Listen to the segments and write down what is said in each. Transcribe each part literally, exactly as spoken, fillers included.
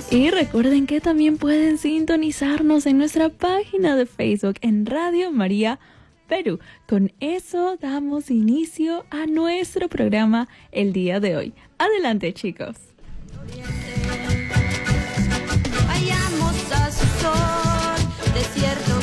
Y recuerden que también pueden sintonizarnos en nuestra página de Facebook en Radio María Perú. Con eso damos inicio a nuestro programa el día de hoy. Adelante, chicos. Vayamos a su sol, desiertos.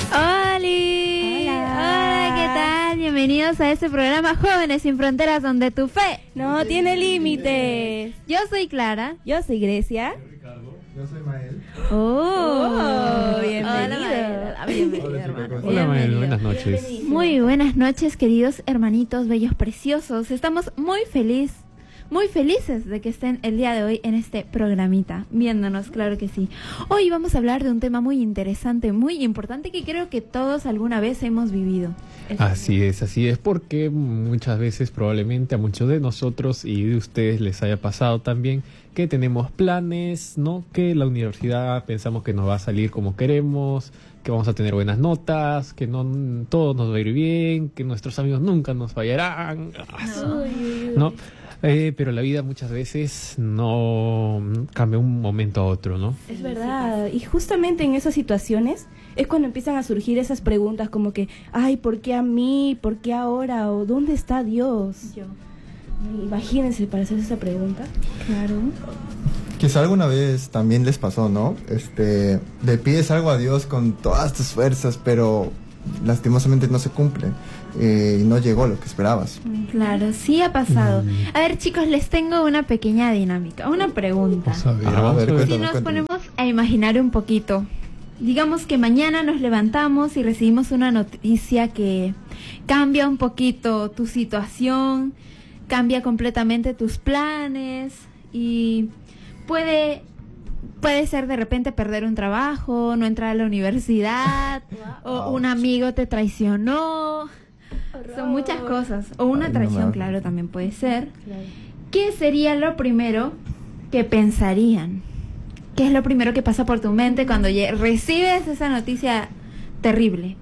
¡Holi! Hola. Hola, ¿qué tal? Bienvenidos a este programa Jóvenes sin Fronteras, donde tu fe no tiene límites. Yo soy Clara. Yo soy Grecia. Yo Ricardo. Yo soy Mael. Oh, oh bienvenido. Hola, Mael. Bienvenido, Hola, hermano. Hola, Mael. Buenas noches. Muy buenas noches, queridos hermanitos, bellos, preciosos. Estamos muy feliz, muy felices de que estén el día de hoy en este programita, viéndonos, claro que sí. Hoy vamos a hablar de un tema muy interesante, muy importante, que creo que todos alguna vez hemos vivido. Así es, así es, porque muchas veces probablemente a muchos de nosotros y de ustedes les haya pasado también que tenemos planes, ¿no? Que la universidad pensamos que nos va a salir como queremos, que vamos a tener buenas notas, que no todo nos va a ir bien, que nuestros amigos nunca nos fallarán, No. ¿no? Eh, pero la vida muchas veces no cambia un momento a otro, ¿no? Es verdad, y justamente en esas situaciones es cuando empiezan a surgir esas preguntas como que, ay, ¿por qué a mí? ¿Por qué ahora? ¿O dónde está Dios? Yo. Imagínense para hacer esa pregunta. Claro. Quizá alguna vez también les pasó, ¿no? Este, le pides algo a Dios con todas tus fuerzas, pero lastimosamente no se cumple eh, y no llegó lo que esperabas. Claro, sí ha pasado. A ver, chicos, les tengo una pequeña dinámica, una pregunta. Vamos a ver, Ah, vamos a ver, a ver. cuéntame, Si nos cuéntame. ponemos a imaginar un poquito, digamos que mañana nos levantamos y recibimos una noticia que cambia un poquito tu situación, cambia completamente tus planes y puede puede ser de repente perder un trabajo, no entrar a la universidad, o un amigo te traicionó. Son muchas cosas, o una Ay, traición, mamá. claro, también puede ser. Claro. ¿Qué sería lo primero que pensarían? ¿Qué es lo primero que pasa por tu mente cuando lle- recibes esa noticia terrible?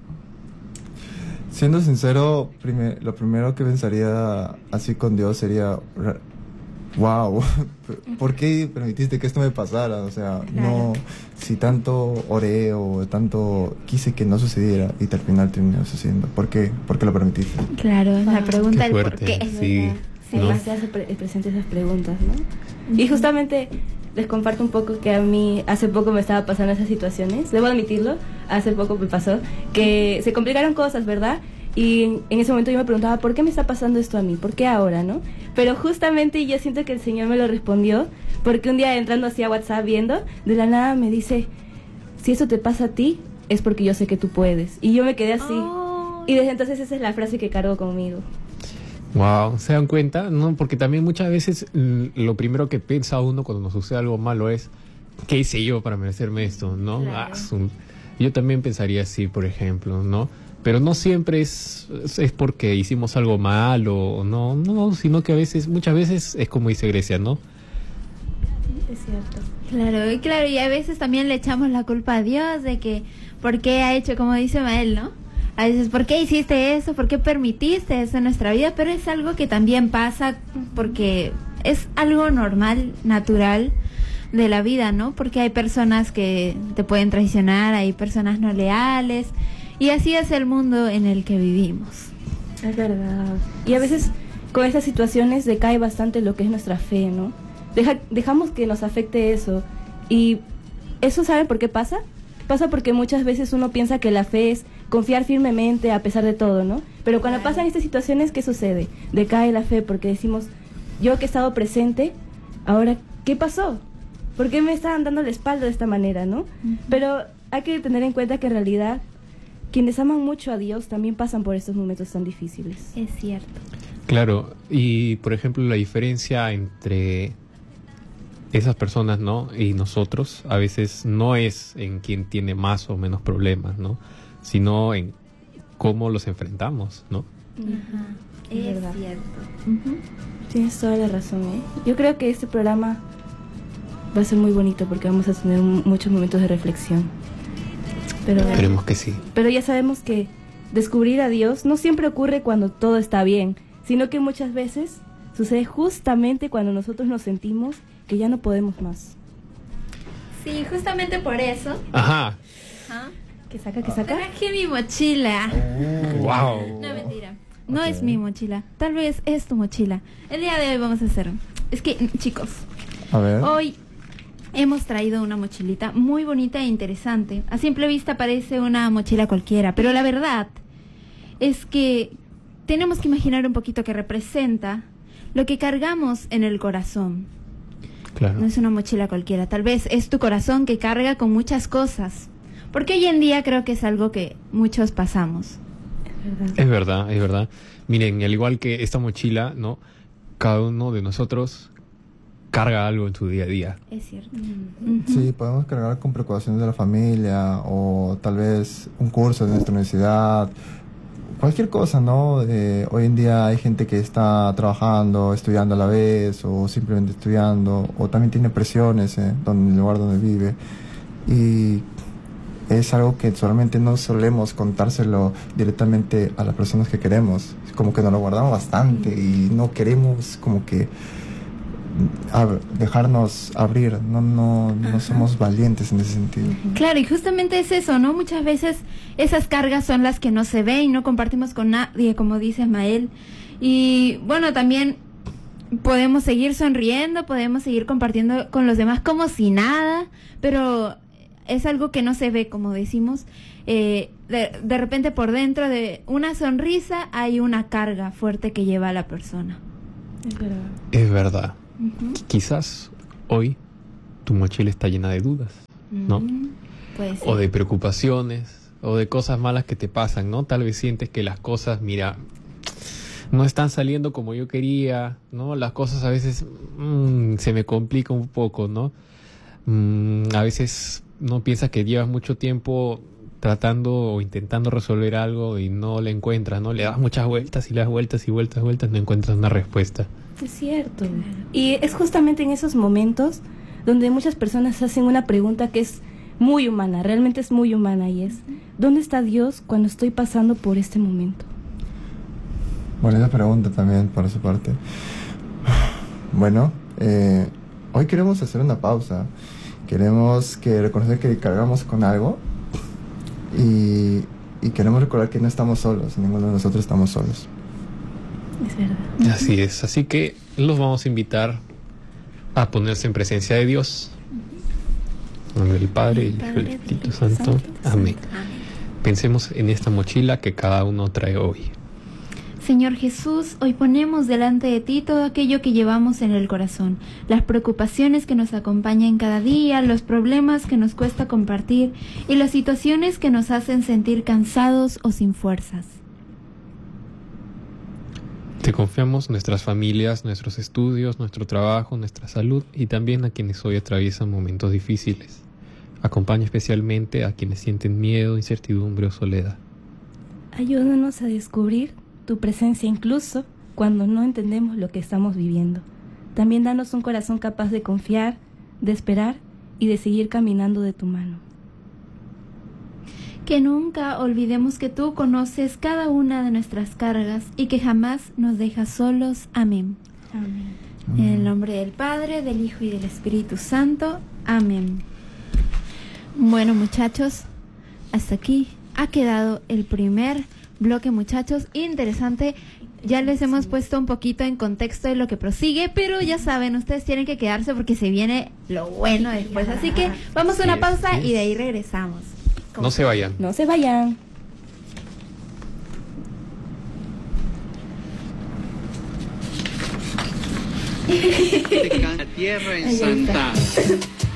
Siendo sincero, prime- lo primero que pensaría así con Dios sería, ra- wow, ¿por qué permitiste que esto me pasara? O sea, no, si tanto oré o tanto quise que no sucediera y al final terminó sucediendo, ¿por qué? ¿Por qué lo permitiste? Claro, la Ah, pregunta qué del por fuerte. qué. Sí, Sí, ¿no? se hace pre- presente esas preguntas, ¿no? Y justamente les comparto un poco que a mí hace poco me estaba pasando esas situaciones, debo admitirlo, hace poco me pasó, que se complicaron cosas, ¿verdad? Y en, en ese momento yo me preguntaba, ¿por qué me está pasando esto a mí? ¿Por qué ahora, no? Pero justamente yo siento que el Señor me lo respondió, porque un día entrando así a WhatsApp viendo, de la nada me dice, si eso te pasa a ti, es porque yo sé que tú puedes. Y yo me quedé así. Oh. Y desde entonces esa es la frase que cargo conmigo. Wow, ¿se dan cuenta? No, porque también muchas veces mm, lo primero que piensa uno cuando nos sucede algo malo es, ¿qué hice yo para merecerme esto? ¿No? Claro. Ah, su- yo también pensaría así, por ejemplo, ¿no? Pero no siempre es, es porque hicimos algo malo, o no, no, sino que a veces, muchas veces es como dice Grecia, ¿no? Es cierto. Claro, y claro, y a veces también le echamos la culpa a Dios de que, ¿por qué ha hecho, como dice Mael, ¿no? A veces, ¿por qué hiciste eso? ¿Por qué permitiste eso en nuestra vida? Pero es algo que también pasa porque es algo normal, natural de la vida, ¿no? Porque hay personas que te pueden traicionar, hay personas no leales, y así es el mundo en el que vivimos. Es verdad. Y a veces con estas situaciones decae bastante lo que es nuestra fe, ¿no? Deja, dejamos que nos afecte eso. Y eso, ¿saben por qué pasa? Pasa porque muchas veces uno piensa que la fe es confiar firmemente a pesar de todo, ¿no? Pero cuando Claro. pasan estas situaciones, ¿qué sucede? Decae la fe porque decimos, yo que he estado presente, ahora, ¿qué pasó? ¿Por qué me estaban dando la espalda de esta manera, no? Ujú. Pero hay que tener en cuenta que en realidad quienes aman mucho a Dios también pasan por estos momentos tan difíciles. Es cierto. Claro, y por ejemplo la diferencia entre esas personas, ¿no? Y nosotros, a veces no es en quién tiene más o menos problemas, ¿no? Sino en cómo los enfrentamos, ¿no? Ajá. Es Es verdad. cierto. Ujú. Tienes toda la razón, ¿eh? Yo creo que este programa va a ser muy bonito porque vamos a tener m- muchos momentos de reflexión. Pero, Esperemos que sí. pero ya sabemos que descubrir a Dios no siempre ocurre cuando todo está bien, sino que muchas veces sucede justamente cuando nosotros nos sentimos que ya no podemos más. Sí, justamente por eso. Ajá. Ajá. ¿Qué saca, qué saca? Traje mi mochila. Wow. No, mentira. No Ok. es mi mochila. Tal vez es tu mochila. El día de hoy vamos a hacer... Es que, chicos, A ver. hoy hemos traído una mochilita muy bonita e interesante. A simple vista parece una mochila cualquiera, pero la verdad es que tenemos que imaginar un poquito que representa lo que cargamos en el corazón. Claro. No es una mochila cualquiera, tal vez es tu corazón que carga con muchas cosas. Porque hoy en día creo que es algo que muchos pasamos. Es verdad, es verdad. Miren, al igual que esta mochila, ¿no? Cada uno de nosotros carga algo en su día a día. Es cierto. Sí, podemos cargar con preocupaciones de la familia o tal vez un curso de nuestra universidad, cualquier cosa, ¿no? Eh, hoy en día hay gente que está trabajando, estudiando a la vez o simplemente estudiando o también tiene presiones eh, donde, en el lugar donde vive y es algo que solamente no solemos contárselo directamente a las personas que queremos, como que nos lo guardamos bastante y no queremos como que ab- dejarnos abrir, no no no somos valientes en ese sentido. Claro, y justamente es eso, ¿no? Muchas veces esas cargas son las que no se ven y no compartimos con nadie, como dice Ismael. Y bueno, también podemos seguir sonriendo, podemos seguir compartiendo con los demás como si nada, pero es algo que no se ve, como decimos. Eh, de, de repente por dentro de una sonrisa hay una carga fuerte que lleva a la persona. Es verdad. Es verdad. Ujú. Quizás hoy tu mochila está llena de dudas, ¿no? Mm, puede ser. O de preocupaciones, o de cosas malas que te pasan, ¿no? Tal vez sientes que las cosas, mira, no están saliendo como yo quería, ¿no? Las cosas a veces mm, se me complica un poco, ¿no? Mm, a veces no piensas que llevas mucho tiempo tratando o intentando resolver algo y no le encuentras, ¿no? Le das muchas vueltas y le das vueltas y vueltas y vueltas, no encuentras una respuesta. Es cierto. Y es justamente en esos momentos donde muchas personas hacen una pregunta que es muy humana, realmente es muy humana y es, ¿dónde está Dios cuando estoy pasando por este momento? Bonita pregunta también por su parte. Bueno, eh, hoy queremos hacer una pausa. Queremos que reconocer que cargamos con algo y, y queremos recordar que no estamos solos, ninguno de nosotros estamos solos. Es verdad. Así es, así que los vamos a invitar a ponerse en presencia de Dios. En nombre del Padre, el Hijo y el Espíritu Santo. Amén. Pensemos en esta mochila que cada uno trae hoy. Señor Jesús, hoy ponemos delante de ti todo aquello que llevamos en el corazón, las preocupaciones que nos acompañan cada día, los problemas que nos cuesta compartir y las situaciones que nos hacen sentir cansados o sin fuerzas. Te confiamos nuestras familias, nuestros estudios, nuestro trabajo, nuestra salud y también a quienes hoy atraviesan momentos difíciles. Acompaña especialmente a quienes sienten miedo, incertidumbre o soledad. Ayúdanos a descubrir tu presencia incluso cuando no entendemos lo que estamos viviendo. También danos un corazón capaz de confiar, de esperar y de seguir caminando de tu mano. Que nunca olvidemos que tú conoces cada una de nuestras cargas y que jamás nos dejas solos. Amén. Amén. En el nombre del Padre, del Hijo y del Espíritu Santo. Amén. Bueno, muchachos, hasta aquí ha quedado el primer bloque, muchachos. Interesante. Ya les hemos puesto un poquito en contexto de lo que prosigue, pero ya saben, ustedes tienen que quedarse porque se viene lo bueno después. Así que vamos a una Así es, pausa así y de es. ahí regresamos. No se vayan. No se vayan. de cada tierra en Santa.